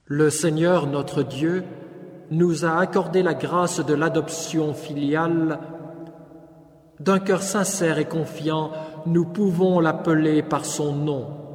Le Seigneur notre Dieu nous a accordé la grâce de l'adoption filiale. D'un cœur sincère et confiant, nous pouvons l'appeler par son nom.